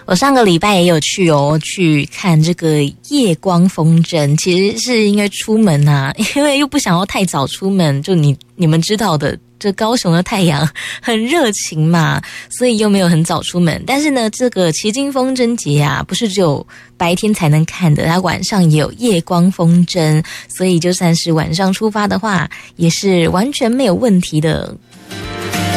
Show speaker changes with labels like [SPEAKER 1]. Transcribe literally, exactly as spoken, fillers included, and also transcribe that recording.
[SPEAKER 1] 我上个礼拜也有去哦，去看这个夜光风筝。其实是因为出门啊，因为又不想要太早出门，就你你们知道的，这高雄的太阳很热情嘛，所以又没有很早出门。但是呢，这个旗津风筝节啊，不是只有白天才能看的，它晚上也有夜光风筝，所以就算是晚上出发的话，也是完全没有问题的，